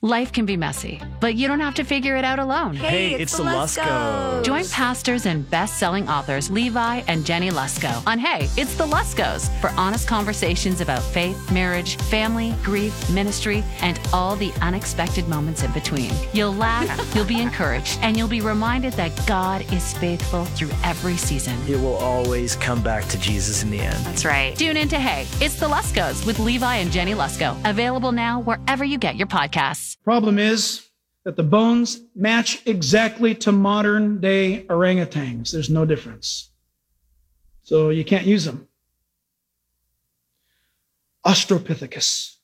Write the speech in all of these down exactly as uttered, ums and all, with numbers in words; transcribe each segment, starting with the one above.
Life can be messy, but you don't have to figure it out alone. Hey, Hey, it's, it's the the Luskos. Join pastors and best-selling authors Levi and Jenny Lusko on Hey, It's the Luskos for honest conversations about faith, marriage, family, grief, ministry, and all the unexpected moments in between. You'll laugh, you'll be encouraged, and you'll be reminded that God is faithful through every season. It will always come back to Jesus in the end. That's right. Tune in to Hey, It's the Luskos with Levi and Jenny Lusko. Available now wherever you get your podcasts. Problem is that the bones match exactly to modern day orangutans. There's no difference. So you can't use them. Australopithecus.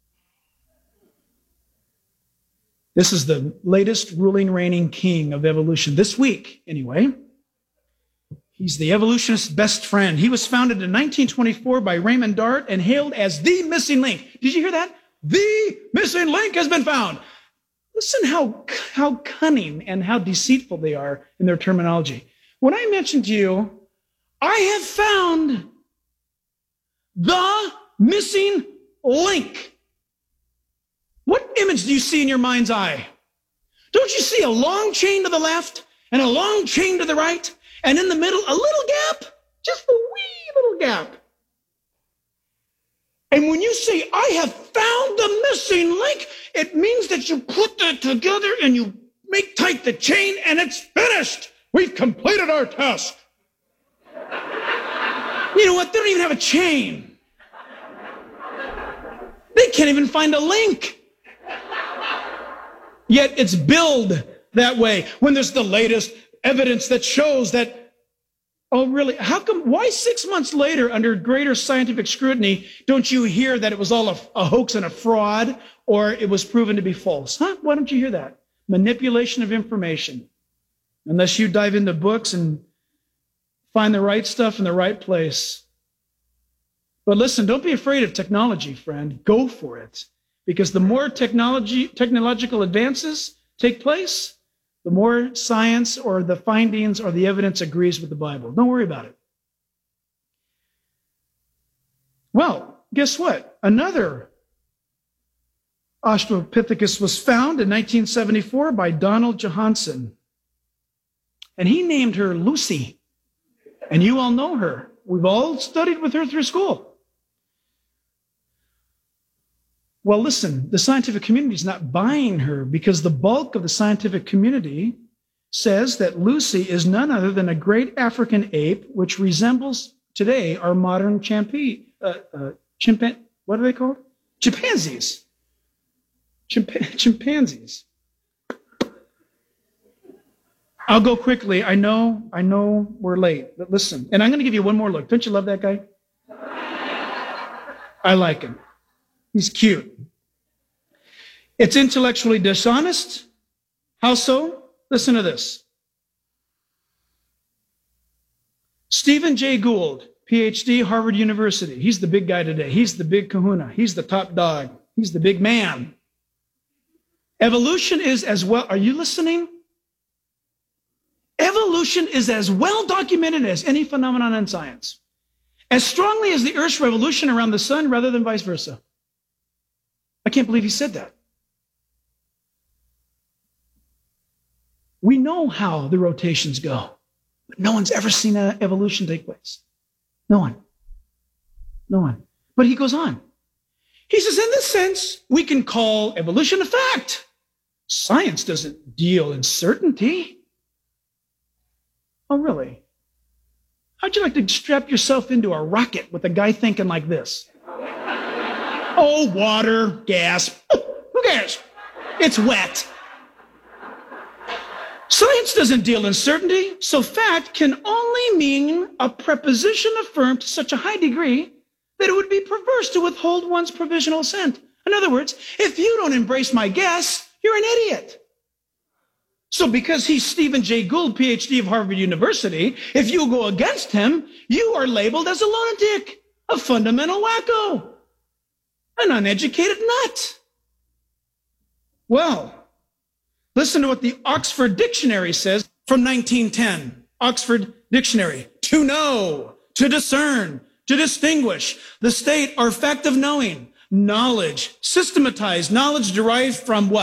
This is the latest ruling, reigning king of evolution. This week, anyway. He's the evolutionist's best friend. He was founded in nineteen twenty-four by Raymond Dart and hailed as the missing link. Did you hear that? The missing link has been found. Listen how, how cunning and how deceitful they are in their terminology. When I mentioned to you, I have found the missing link. What image do you see in your mind's eye? Don't you see a long chain to the left and a long chain to the right? And in the middle, a little gap, just a wee little gap. And when you say, I have found the missing link, it means that you put that together and you make tight the chain and it's finished. We've completed our task. You know what? They don't even have a chain. They can't even find a link. Yet it's billed that way when there's the latest evidence that shows that, oh, really? How come, why six months later, under greater scientific scrutiny, don't you hear that it was all a, a hoax and a fraud, or it was proven to be false? Huh? Why don't you hear that? Manipulation of information. Unless you dive into books and find the right stuff in the right place. But listen, don't be afraid of technology, friend. Go for it. Because the more technology, technological advances take place, the more science or the findings or the evidence agrees with the Bible. Don't worry about it. Well, guess what? Another Australopithecus was found in nineteen seventy-four by Donald Johanson. And he named her Lucy. And you all know her. We've all studied with her through school. Well, listen, the scientific community is not buying her because the bulk of the scientific community says that Lucy is none other than a great African ape which resembles today our modern chimpanzee. Uh, uh, chimpan- what are they called? Chimpanzees. Chimpa- chimpanzees. I'll go quickly. I know, I know we're late, but listen. And I'm going to give you one more look. Don't you love that guy? I like him. He's cute. It's intellectually dishonest. How so? Listen to this. Stephen Jay Gould, P H D, Harvard University. He's the big guy today. He's the big kahuna. He's the top dog. He's the big man. Evolution is as well. Are you listening? Evolution is as well documented as any phenomenon in science. As strongly as the Earth's revolution around the sun rather than vice versa. I can't believe he said that. We know how the rotations go, but no one's ever seen an evolution take place. No one. No one. But he goes on. He says, in this sense, we can call evolution a fact. Science doesn't deal in certainty. Oh, really? How'd you like to strap yourself into a rocket with a guy thinking like this? Oh, water, gas. Who cares? It's wet. Science doesn't deal in certainty, so fact can only mean a preposition affirmed to such a high degree that it would be perverse to withhold one's provisional assent. In other words, if you don't embrace my guess, you're an idiot. So because he's Stephen Jay Gould, P H D of Harvard University, if you go against him, you are labeled as a lunatic, a fundamental wacko, an uneducated nut. Well, listen to what the Oxford Dictionary says from nineteen ten. Oxford Dictionary. To know, to discern, to distinguish, the state or fact of knowing, knowledge, systematized knowledge derived from what?